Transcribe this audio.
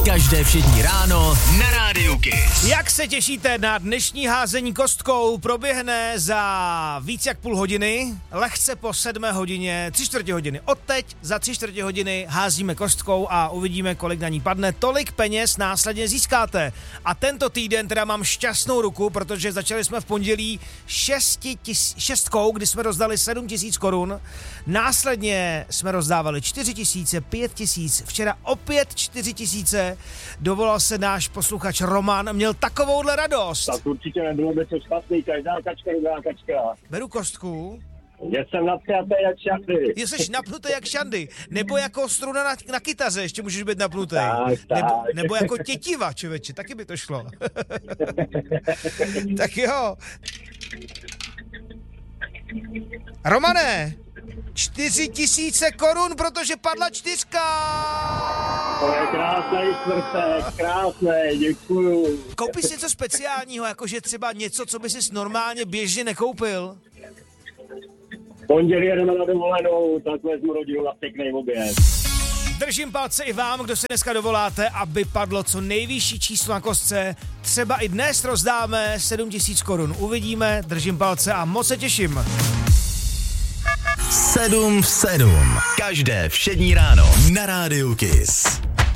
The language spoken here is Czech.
Každé všední ráno na Rádiu Kiss. Jak se těšíte na dnešní házení kostkou? Proběhne za víc jak půl hodiny, lehce po 7 hodině, 3/4 hodiny. Odteď za 3/4 hodiny házíme kostkou a uvidíme, kolik na ní padne. Tolik peněz následně získáte. A tento týden teda mám šťastnou ruku, protože začali jsme v pondělí šestkou, kdy jsme rozdali 7 000 korun. Následně jsme rozdávali 4 000, 5 000, včera opět 4 000. Dovolal se náš posluchač Roman, měl takovouhle radost. Tak určitě nebylo by to špatný, každá kačka, druhá kačka. Beru kostku. Já jsem napnutý jak šandy. Jsi napnutý jak šandy, nebo jako struna na kytaře, ještě můžeš být napnutý. Tak. Nebo jako tětiva, člověče, taky by to šlo. Tak jo. Romane, 4 000 korun, protože padla 4. To je krásný čtvrtek, krásný, děkuju. Koupíš něco speciálního, jakože třeba něco, co by si normálně běžně nekoupil? Pondělí jedeme na dovolenou, tak vezmu rodinu na pěkný oběd. Držím palce i vám, kdo se dneska dovoláte, aby padlo co nejvyšší číslo na kostce. Třeba i dnes rozdáme 7 000 korun. Uvidíme, držím palce a moc se těším. 7 v 7. Každé všední ráno na Rádiu Kiss.